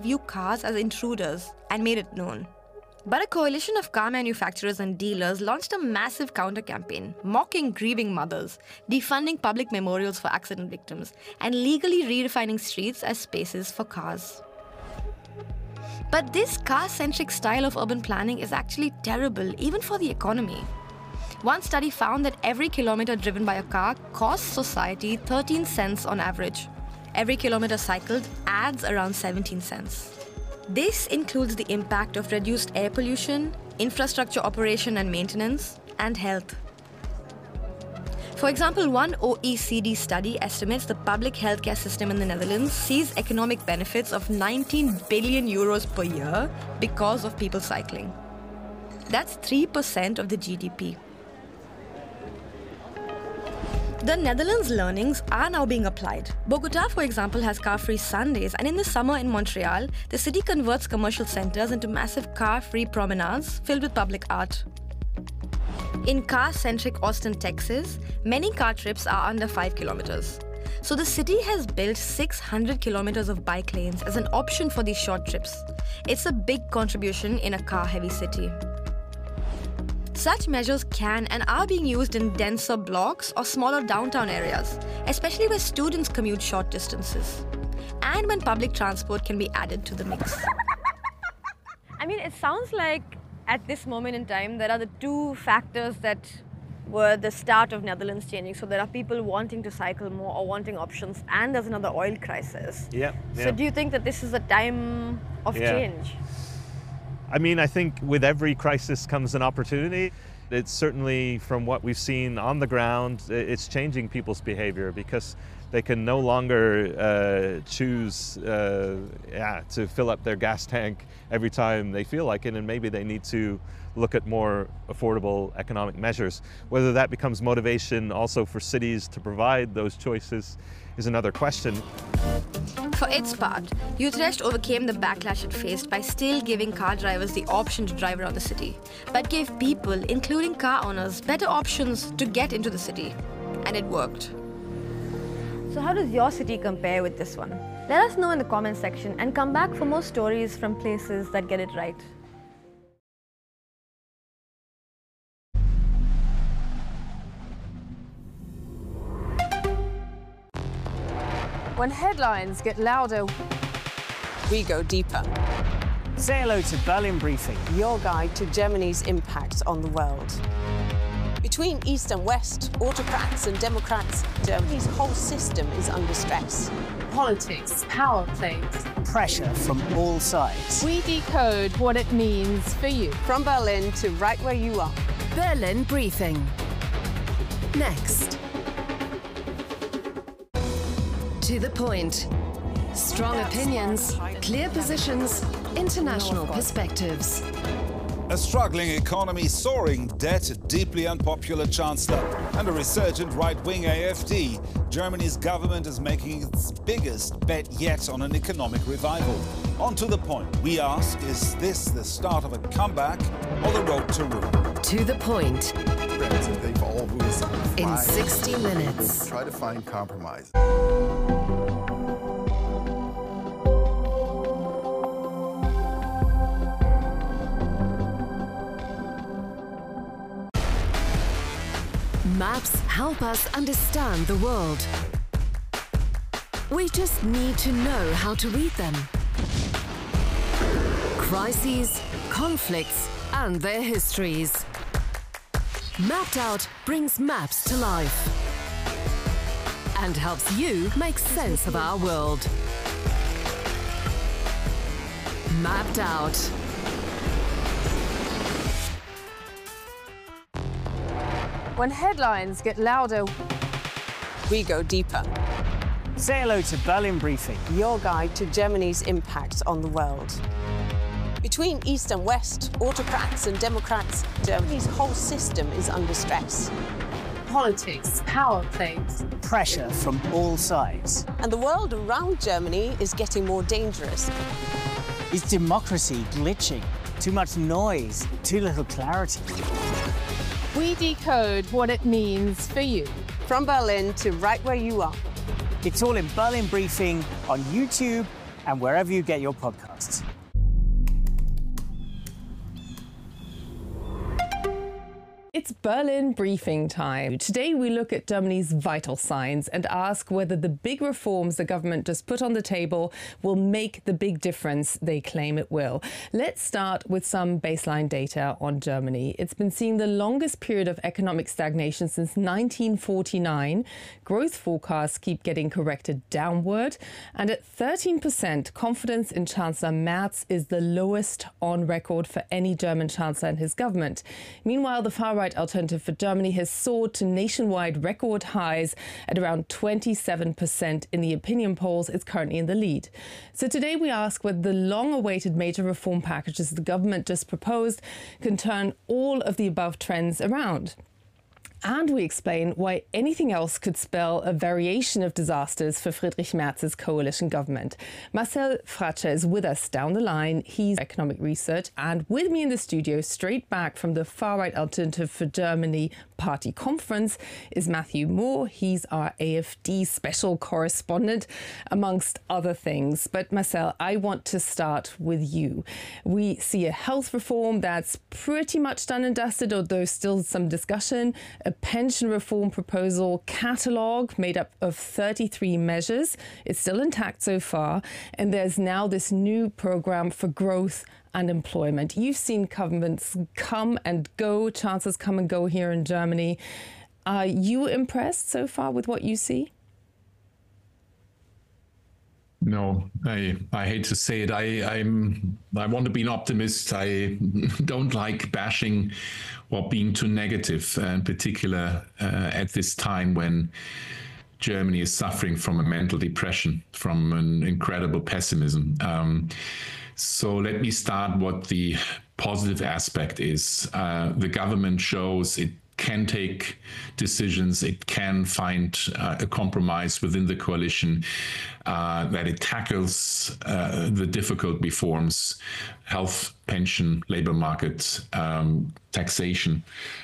view cars as intruders and made it known. But a coalition of car manufacturers and dealers launched a massive counter-campaign, mocking grieving mothers, defunding public memorials for accident victims, and legally redefining streets as spaces for cars. But this car-centric style of urban planning is actually terrible, even for the economy. One study found that every kilometer driven by a car costs society 13 cents on average. Every kilometer cycled adds around 17 cents. This includes the impact of reduced air pollution, infrastructure operation and maintenance, and health. For example, one OECD study estimates the public healthcare system in the Netherlands sees economic benefits of 19 billion euros per year because of people cycling. That's 3% of the GDP. The Netherlands' learnings are now being applied. Bogota, for example, has car-free Sundays, and in the summer in Montreal, the city converts commercial centers into massive car-free promenades filled with public art. In car-centric Austin, Texas, many car trips are under 5 kilometers. So the city has built 600 kilometers of bike lanes as an option for these short trips. It's a big contribution in a car-heavy city. Such measures can and are being used in denser blocks or smaller downtown areas, especially where students commute short distances, and when public transport can be added to the mix. I mean, it sounds like at this moment in time, there are the two factors that were the start of Netherlands changing. So there are people wanting to cycle more or wanting options, and there's another oil crisis. Yeah. So do you think that this is a time of change? I mean, I think with every crisis comes an opportunity. It's certainly, from what we've seen on the ground, it's changing people's behavior because they can no longer choose to fill up their gas tank every time they feel like it, and maybe they need to look at more affordable economic measures. Whether that becomes motivation also for cities to provide those choices is another question. For its part, Utrecht overcame the backlash it faced by still giving car drivers the option to drive around the city, but gave people, including car owners, better options to get into the city. And it worked. So how does your city compare with this one? Let us know in the comment section and come back for more stories from places that get it right. When headlines get louder, we go deeper. Say hello to Berlin Briefing, your guide to Germany's impact on the world. Between East and West, autocrats and democrats, Germany's whole system is under stress. Politics, power plays, pressure from all sides. We decode what it means for you. From Berlin to right where you are. Berlin Briefing. Next. To the point. Strong opinions, clear positions, international perspectives. A struggling economy, soaring debt, a deeply unpopular chancellor, and a resurgent right-wing AfD. Germany's government is making its biggest bet yet on an economic revival. On To the Point, we ask, is this the start of a comeback or the road to ruin? To the Point. They've always in 60 minutes. Try to find compromise. Maps help us understand the world. We just need to know how to read them. Crises, conflicts, and their histories. Mapped Out brings maps to life and helps you make sense of our world. Mapped Out. When headlines get louder, we go deeper. Say hello to Berlin Briefing, your guide to Germany's impact on the world. Between East and West, autocrats and democrats, Germany's whole system is under stress. Politics, power plays, pressure from all sides. And the world around Germany is getting more dangerous. Is democracy glitching? Too much noise, too little clarity. We decode what it means for you. From Berlin to right where you are. It's all in Berlin Briefing on YouTube and wherever you get your podcasts. It's Berlin briefing time. Today we look at Germany's vital signs and ask whether the big reforms the government just put on the table will make the big difference they claim it will. Let's start with some baseline data on Germany. It's been seeing the longest period of economic stagnation since 1949. Growth forecasts keep getting corrected downward. And at 13%, confidence in Chancellor Merz is the lowest on record for any German chancellor and his government. Meanwhile, the far-right Alternative for Germany has soared to nationwide record highs at around 27% in the opinion polls. It's currently in the lead. So today we ask whether the long-awaited major reform packages the government just proposed can turn all of the above trends around. And we explain why anything else could spell a variation of disasters for Friedrich Merz's coalition government. Marcel Fratscher is with us down the line. He's economic research, and with me in the studio, straight back from the far-right Alternative for Germany party conference, is Matthew Moore. He's our AfD special correspondent, amongst other things. But Marcel, I want to start with you. We see a health reform that's pretty much done and dusted, although still some discussion. A pension reform proposal catalogue made up of 33 measures. It's still intact so far. And there's now this new programme for growth and employment. You've seen governments come and go, chancellors come and go here in Germany. Are you impressed so far with what you see? No, I hate to say it. I want to be an optimist. I don't like bashing or being too negative, in particular at this time when Germany is suffering from a mental depression, from an incredible pessimism. So let me start what the positive aspect is. The government shows it can take decisions, it can find a compromise within the coalition, that it tackles the difficult reforms, health, pension, labor market, taxation.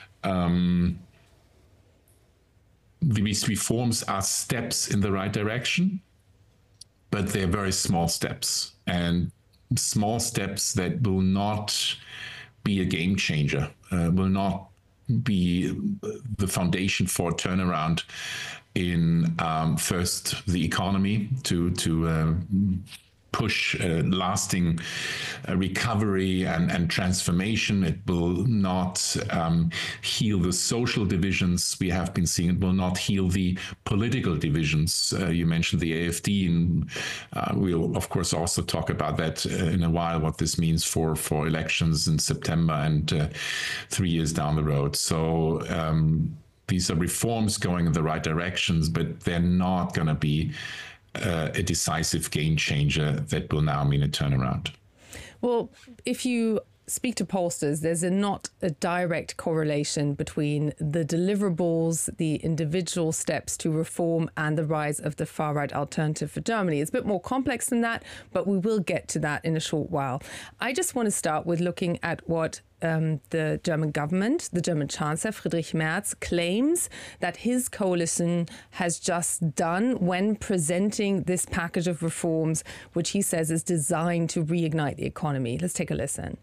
These reforms are steps in the right direction, but they're very small steps, and small steps that will not be a game changer, will not be the foundation for a turnaround in first the economy to push lasting recovery and transformation. It will not heal the social divisions we have been seeing. It will not heal the political divisions. You mentioned the AfD, and we'll of course also talk about that in a while, what this means for elections in September and 3 years down the road. So these are reforms going in the right directions, but they're not going to be a decisive game changer that will now mean a turnaround. Well, if you speak to pollsters, there's not a direct correlation between the deliverables, the individual steps to reform, and the rise of the far-right Alternative for Germany. It's a bit more complex than that, but we will get to that in a short while. I just want to start with looking at what the German government, the German Chancellor Friedrich Merz, claims that his coalition has just done when presenting this package of reforms, which he says is designed to reignite the economy. Let's take a listen.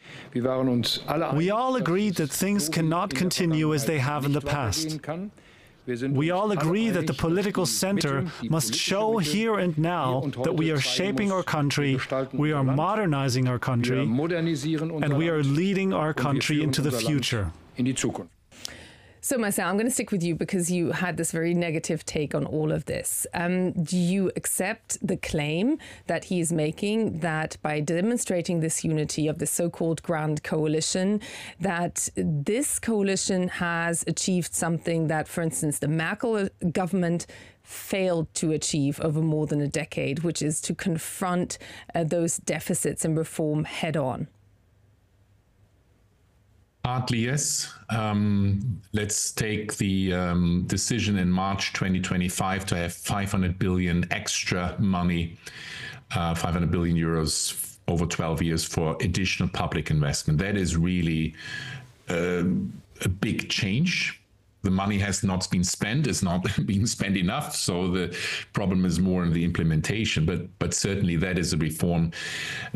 We all agreed that things cannot continue as they have in the past. We all agree that the political center must show here and now that we are shaping our country, we are modernizing our country, and we are leading our country into the future. So, Marcel, I'm going to stick with you because you had this very negative take on all of this. Do you accept the claim that he is making that by demonstrating this unity of the so-called Grand Coalition, that this coalition has achieved something that, for instance, the Merkel government failed to achieve over more than a decade, which is to confront those deficits and reform head on? Partly, yes. Let's take the decision in March 2025 to have 500 billion extra money, 500 billion euros over 12 years for additional public investment. That is really a big change. the money has not been spent, it's not being spent enough. So the problem is more in the implementation. But certainly that is a reform